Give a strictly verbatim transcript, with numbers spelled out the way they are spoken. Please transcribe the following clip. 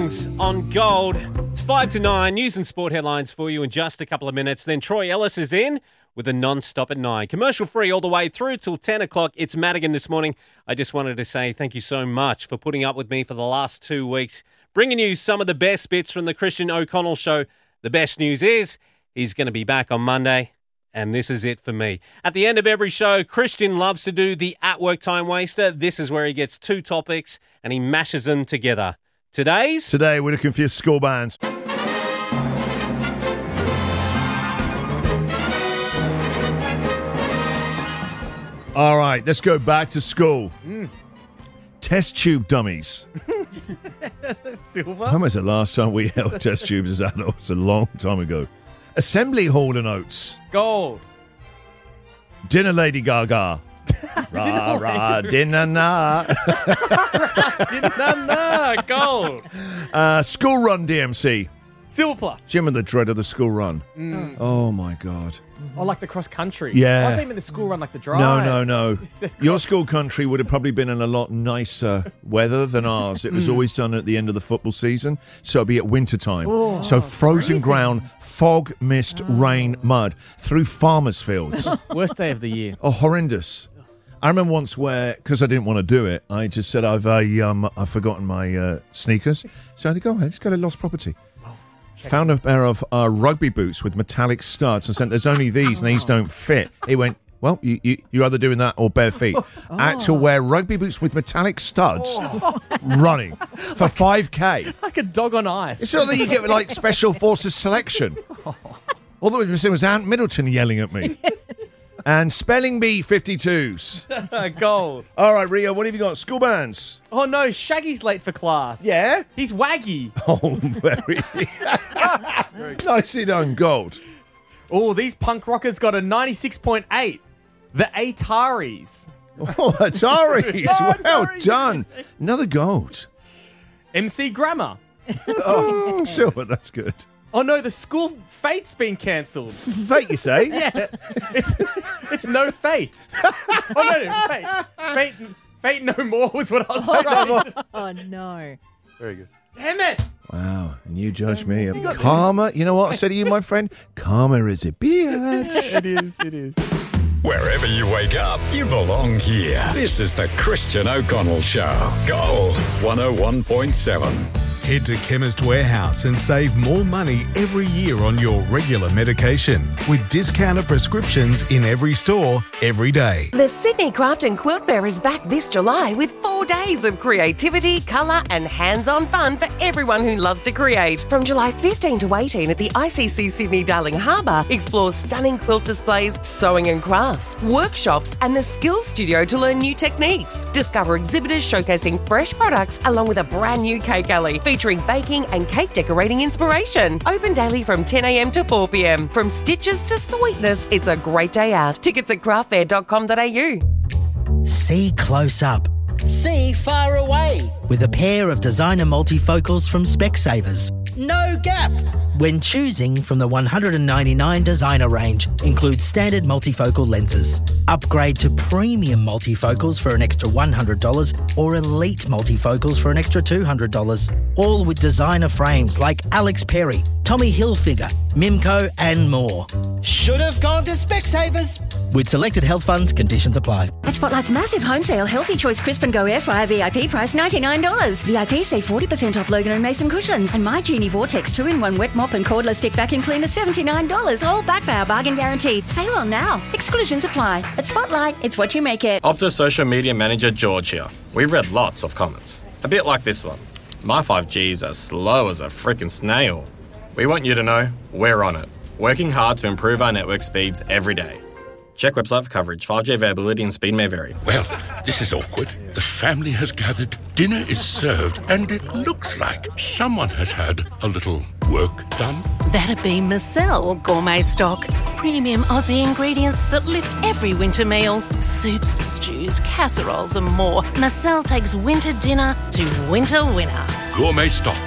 songs on Gold. It's five to nine. News and sport headlines for you in just a couple of minutes. Then Troy Ellis is in with a non-stop at nine. Commercial free all the way through till ten o'clock. It's Madigan this morning. I just wanted to say thank you so much for putting up with me for the last two weeks, bringing you some of the best bits from the Christian O'Connell Show. The best news is he's going to be back on Monday. And this is it for me. At the end of every show, Christian loves to do the at-work time waster. This is where he gets two topics and he mashes them together. Today's? Today, we're looking for your school bands. All right, let's go back to school. Mm. Test tube dummies. Silver? When was the last time we held test tubes as adults? A long time ago. Assembly hall and oats. Gold. Dinner Lady Gaga. Rah, rah, dinner na. Dinner na. Gold. Uh, school run D M C. Silver plus. Jim and the dread of the school run. Mm. Oh, my God. Oh, like the cross country. Yeah. Oh, I think in the school run, like the drive. No, no, no. Your school country would have probably been in a lot nicer weather than ours. It was always done at the end of the football season, so it'd be at winter time. Oh, so frozen freezing. ground, fog, mist, oh. rain, mud, through farmers' fields. Worst day of the year. Oh, horrendous. I remember once where, because I didn't want to do it, I just said, I've uh, um, I've forgotten my uh, sneakers. So I had to go ahead, just go to lost property. Found a pair of uh, rugby boots with metallic studs and said, there's only these and these don't fit. He went, well, you, you, you're either doing that or bare feet. Oh. I had to wear rugby boots with metallic studs oh. running for five K. Like a dog on ice. It's not that you get like Special Forces selection. Oh. All that was was Ant Middleton yelling at me. Yes. And spelling bee fifty-twos. Gold. All right, Rio, what have you got? School bands. Oh, no, Shaggy's late for class. Yeah? He's waggy. Oh, very. very nicely done, Gold. Oh, these punk rockers got a ninety-six point eight. The Ataris. Oh, Ataris. oh, well Ataris. done. Another Gold. M C Grammar. Oh, yes. Silver, that's good. Oh, no, the school fate's been cancelled. Fate, you say? Yeah. It's it's no fate. Oh, no, no, fate. Fate, fate no more was what I was trying to Oh, no. Very good. Damn it. Wow, and you judge me. You karma, you know what I said to you, my friend? Karma is a bitch. It is, it is. Wherever you wake up, you belong here. This is the Christian O'Connell Show. Gold one oh one point seven. Head to Chemist Warehouse and save more money every year on your regular medication with discounted prescriptions in every store, every day. The Sydney Craft and Quilt Fair is back this July with four days of creativity, colour and hands-on fun for everyone who loves to create. From July fifteenth to eighteenth at the I C C Sydney Darling Harbour, explore stunning quilt displays, sewing and crafts, workshops and the Skills Studio to learn new techniques. Discover exhibitors showcasing fresh products along with a brand new cake alley featuring baking and cake decorating inspiration. Open daily from ten a.m. to four p.m. From stitches to sweetness, it's a great day out. Tickets at craft fair dot com dot a u. See close up. See far away. With a pair of designer multifocals from Specsavers. No gap. When choosing from the one hundred ninety-nine designer range, includes standard multifocal lenses. Upgrade to premium multifocals for an extra one hundred dollars or elite multifocals for an extra two hundred dollars. All with designer frames like Alex Perry, Tommy Hilfiger, Mimco and more. Should have gone to Specsavers. With selected health funds, conditions apply. At Spotlight's massive home sale, Healthy Choice Crisp and Go Air Fryer V I P price ninety-nine dollars. V I P save forty percent off Logan and Mason cushions. And My Genie Vortex two in one wet mop and cordless stick vacuum cleaner seventy-nine dollars. All backed by our bargain guarantee. Sale on now. Exclusions apply. At Spotlight, it's what you make it. Optus social media manager George here. We've read lots of comments. A bit like this one. My five G's are slow as a frickin' snail. We want you to know we're on it. Working hard to improve our network speeds every day. Check website for coverage. five G availability and speed may vary. Well, this is awkward. The family has gathered, dinner is served, and it looks like someone has had a little work done. That'd be Marcel Gourmet Stock. Premium Aussie ingredients that lift every winter meal. Soups, stews, casseroles and more. Marcel takes winter dinner to winter winner. Gourmet Stock.